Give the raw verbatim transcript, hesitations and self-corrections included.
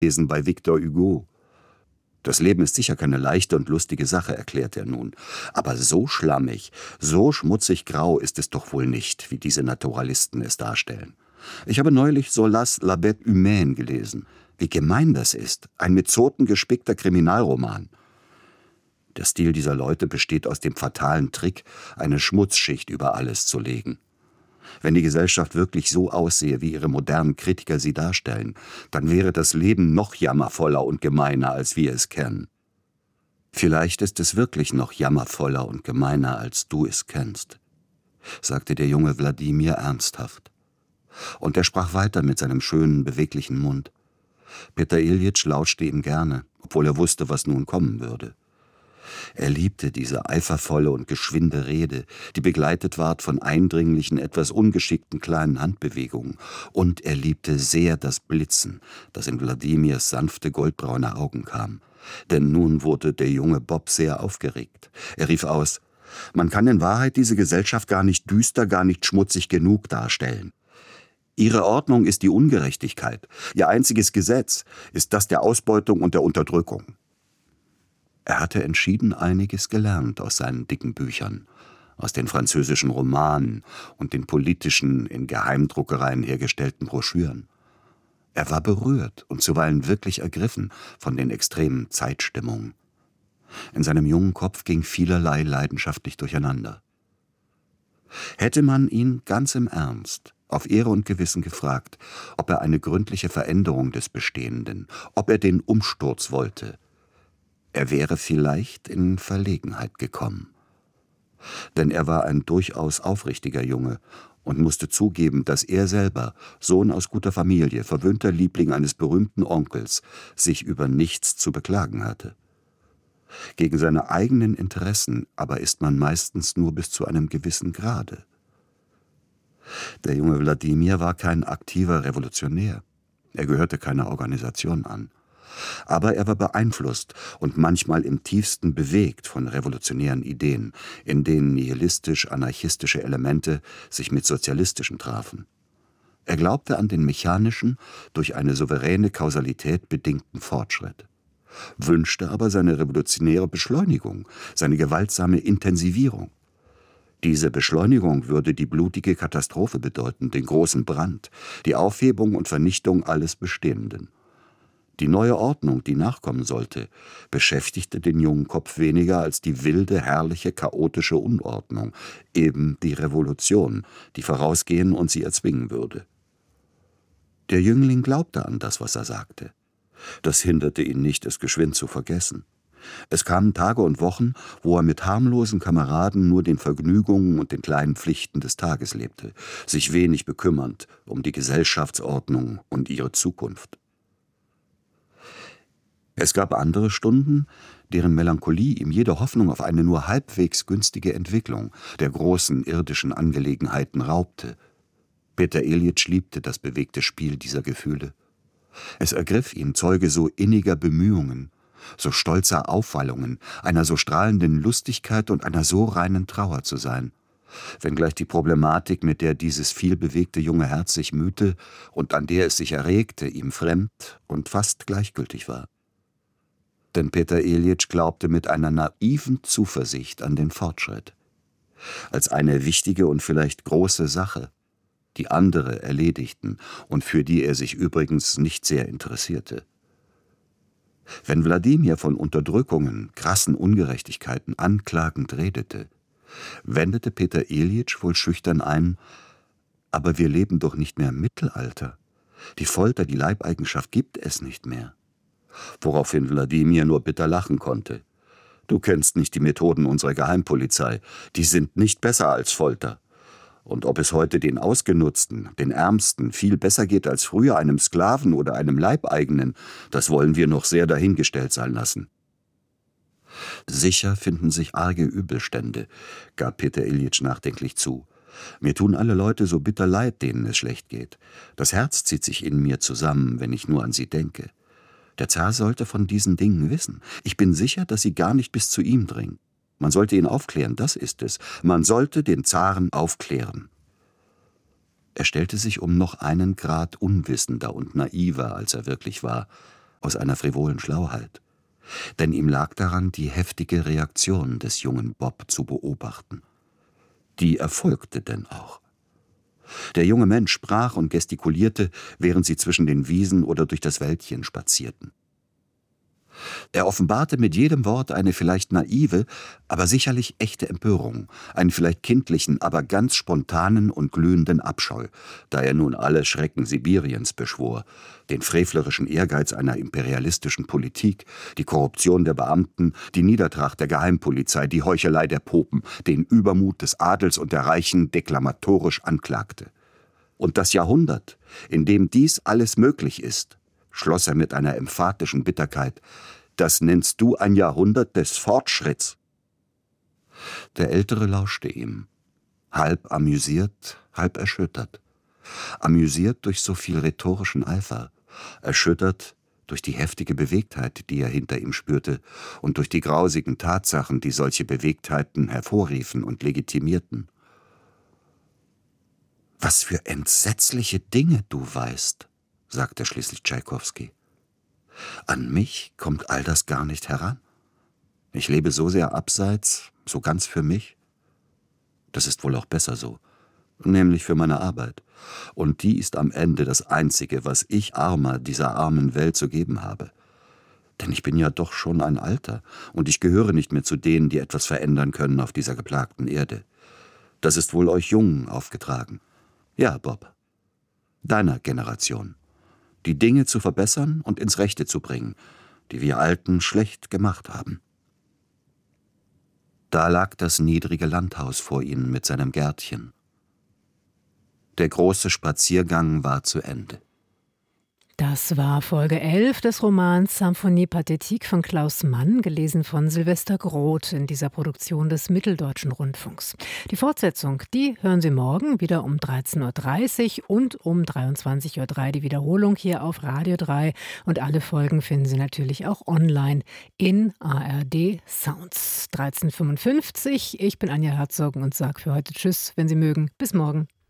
lesen bei Victor Hugo. Das Leben ist sicher keine leichte und lustige Sache, erklärt er nun. Aber so schlammig, so schmutzig grau ist es doch wohl nicht, wie diese Naturalisten es darstellen. Ich habe neulich Zolas La Bête Humaine gelesen. Wie gemein das ist. Ein mit Zoten gespickter Kriminalroman. Der Stil dieser Leute besteht aus dem fatalen Trick, eine Schmutzschicht über alles zu legen. Wenn die Gesellschaft wirklich so aussehe, wie ihre modernen Kritiker sie darstellen, dann wäre das Leben noch jammervoller und gemeiner, als wir es kennen. Vielleicht ist es wirklich noch jammervoller und gemeiner, als du es kennst, sagte der junge Wladimir ernsthaft. Und er sprach weiter mit seinem schönen, beweglichen Mund. Peter Iljitsch lauschte ihm gerne, obwohl er wusste, was nun kommen würde. Er liebte diese eifervolle und geschwinde Rede, die begleitet ward von eindringlichen, etwas ungeschickten kleinen Handbewegungen. Und er liebte sehr das Blitzen, das in Wladimirs sanfte, goldbraune Augen kam. Denn nun wurde der junge Bob sehr aufgeregt. Er rief aus: »Man kann in Wahrheit diese Gesellschaft gar nicht düster, gar nicht schmutzig genug darstellen. Ihre Ordnung ist die Ungerechtigkeit. Ihr einziges Gesetz ist das der Ausbeutung und der Unterdrückung.« Er hatte entschieden einiges gelernt aus seinen dicken Büchern, aus den französischen Romanen und den politischen, in Geheimdruckereien hergestellten Broschüren. Er war berührt und zuweilen wirklich ergriffen von den extremen Zeitstimmungen. In seinem jungen Kopf ging vielerlei leidenschaftlich durcheinander. Hätte man ihn ganz im Ernst, auf Ehre und Gewissen gefragt, ob er eine gründliche Veränderung des Bestehenden, ob er den Umsturz wollte, er wäre vielleicht in Verlegenheit gekommen. Denn er war ein durchaus aufrichtiger Junge und musste zugeben, dass er selber, Sohn aus guter Familie, verwöhnter Liebling eines berühmten Onkels, sich über nichts zu beklagen hatte. Gegen seine eigenen Interessen aber ist man meistens nur bis zu einem gewissen Grade. Der junge Wladimir war kein aktiver Revolutionär. Er gehörte keiner Organisation an. Aber er war beeinflusst und manchmal im tiefsten bewegt von revolutionären Ideen, in denen nihilistisch-anarchistische Elemente sich mit sozialistischen trafen. Er glaubte an den mechanischen, durch eine souveräne Kausalität bedingten Fortschritt, wünschte aber seine revolutionäre Beschleunigung, seine gewaltsame Intensivierung. Diese Beschleunigung würde die blutige Katastrophe bedeuten, den großen Brand, die Aufhebung und Vernichtung alles Bestehenden. Die neue Ordnung, die nachkommen sollte, beschäftigte den jungen Kopf weniger als die wilde, herrliche, chaotische Unordnung, eben die Revolution, die vorausgehen und sie erzwingen würde. Der Jüngling glaubte an das, was er sagte. Das hinderte ihn nicht, es geschwind zu vergessen. Es kamen Tage und Wochen, wo er mit harmlosen Kameraden nur den Vergnügungen und den kleinen Pflichten des Tages lebte, sich wenig bekümmernd um die Gesellschaftsordnung und ihre Zukunft. Es gab andere Stunden, deren Melancholie ihm jede Hoffnung auf eine nur halbwegs günstige Entwicklung der großen irdischen Angelegenheiten raubte. Peter Iljitsch liebte das bewegte Spiel dieser Gefühle. Es ergriff ihn, Zeuge so inniger Bemühungen, so stolzer Aufwallungen, einer so strahlenden Lustigkeit und einer so reinen Trauer zu sein, wenngleich die Problematik, mit der dieses vielbewegte junge Herz sich mühte und an der es sich erregte, ihm fremd und fast gleichgültig war. Denn Peter Iljitsch glaubte mit einer naiven Zuversicht an den Fortschritt, als eine wichtige und vielleicht große Sache, die andere erledigten und für die er sich übrigens nicht sehr interessierte. Wenn Wladimir von Unterdrückungen, krassen Ungerechtigkeiten anklagend redete, wendete Peter Iljitsch wohl schüchtern ein: »Aber wir leben doch nicht mehr im Mittelalter. Die Folter, die Leibeigenschaft gibt es nicht mehr.« Woraufhin Wladimir nur bitter lachen konnte. »Du kennst nicht die Methoden unserer Geheimpolizei. Die sind nicht besser als Folter. Und ob es heute den Ausgenutzten, den Ärmsten, viel besser geht als früher einem Sklaven oder einem Leibeigenen, das wollen wir noch sehr dahingestellt sein lassen.« »Sicher finden sich arge Übelstände«, gab Peter Iljitsch nachdenklich zu. »Mir tun alle Leute so bitter leid, denen es schlecht geht. Das Herz zieht sich in mir zusammen, wenn ich nur an sie denke. Der Zar sollte von diesen Dingen wissen. Ich bin sicher, dass sie gar nicht bis zu ihm dringen. Man sollte ihn aufklären, das ist es. Man sollte den Zaren aufklären.« Er stellte sich um noch einen Grad unwissender und naiver, als er wirklich war, aus einer frivolen Schlauheit. Denn ihm lag daran, die heftige Reaktion des jungen Bob zu beobachten. Die erfolgte denn auch. Der junge Mensch sprach und gestikulierte, während sie zwischen den Wiesen oder durch das Wäldchen spazierten. Er offenbarte mit jedem Wort eine vielleicht naive, aber sicherlich echte Empörung, einen vielleicht kindlichen, aber ganz spontanen und glühenden Abscheu, da er nun alle Schrecken Sibiriens beschwor, den frevlerischen Ehrgeiz einer imperialistischen Politik, die Korruption der Beamten, die Niedertracht der Geheimpolizei, die Heuchelei der Popen, den Übermut des Adels und der Reichen deklamatorisch anklagte. Und das Jahrhundert, in dem dies alles möglich ist, schloss er mit einer emphatischen Bitterkeit, das nennst du ein Jahrhundert des Fortschritts. Der Ältere lauschte ihm, halb amüsiert, halb erschüttert. Amüsiert durch so viel rhetorischen Eifer, erschüttert durch die heftige Bewegtheit, die er hinter ihm spürte, und durch die grausigen Tatsachen, die solche Bewegtheiten hervorriefen und legitimierten. »Was für entsetzliche Dinge du weißt«, sagte schließlich Tschaikowski. »An mich kommt all das gar nicht heran. Ich lebe so sehr abseits, so ganz für mich. Das ist wohl auch besser so, nämlich für meine Arbeit. Und die ist am Ende das Einzige, was ich Armer dieser armen Welt zu geben habe. Denn ich bin ja doch schon ein Alter, und ich gehöre nicht mehr zu denen, die etwas verändern können auf dieser geplagten Erde. Das ist wohl euch Jungen aufgetragen. Ja, Bob, deiner Generation. Die Dinge zu verbessern und ins Rechte zu bringen, die wir Alten schlecht gemacht haben.« Da lag das niedrige Landhaus vor ihnen mit seinem Gärtchen. Der große Spaziergang war zu Ende. Das war Folge elf des Romans Symphonie Pathétique von Klaus Mann, gelesen von Sylvester Groth in dieser Produktion des Mitteldeutschen Rundfunks. Die Fortsetzung, die hören Sie morgen wieder um dreizehn Uhr dreißig und um dreiundzwanzig Uhr drei die Wiederholung hier auf Radio drei. Und alle Folgen finden Sie natürlich auch online in A R D Sounds. dreizehn Uhr fünfundfünfzig. Ich bin Anja Herzog und sage für heute Tschüss, wenn Sie mögen. Bis morgen.